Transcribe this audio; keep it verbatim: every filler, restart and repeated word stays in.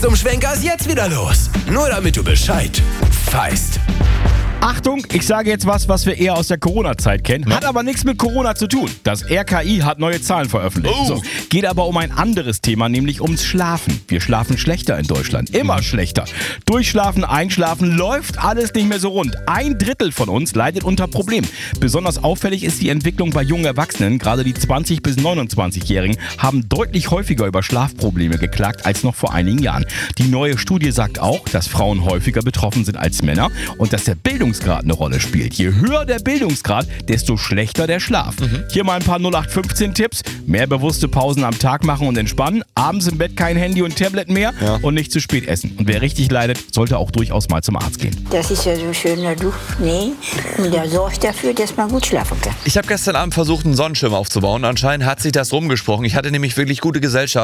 zum Schwenker ist jetzt wieder los. Nur damit du Bescheid weißt. Achtung, ich sage jetzt was, was wir eher aus der Corona-Zeit kennen. Hat aber nichts mit Corona zu tun. Das R K I hat neue Zahlen veröffentlicht. Oh. So, geht aber um ein anderes Thema, nämlich ums Schlafen. Wir schlafen schlechter in Deutschland. Immer schlechter. Durchschlafen, einschlafen, läuft alles nicht mehr so rund. Ein Drittel von uns leidet unter Problemen. Besonders auffällig ist die Entwicklung bei jungen Erwachsenen. Gerade die zwanzig- bis neunundzwanzigjährigen haben deutlich häufiger über Schlafprobleme geklagt als noch vor einigen Jahren. Die neue Studie sagt auch, dass Frauen häufiger betroffen sind als Männer und dass der Bildungsgrad eine Rolle spielt. Je höher der Bildungsgrad, desto schlechter der Schlaf. Mhm. Hier mal ein paar null acht fünfzehn Tipps. Mehr bewusste Pausen am Tag machen und entspannen. Abends im Bett kein Handy und Tablet mehr ja. und nicht zu spät essen. Und wer richtig leidet, sollte auch durchaus mal zum Arzt gehen. Das ist ja so schöner Duft. Nee, und der sorgt dafür, dass man gut schlafen kann. Ich habe gestern Abend versucht, einen Sonnenschirm aufzubauen. Anscheinend hat sich das rumgesprochen. Ich hatte nämlich wirklich gute Gesellschaft.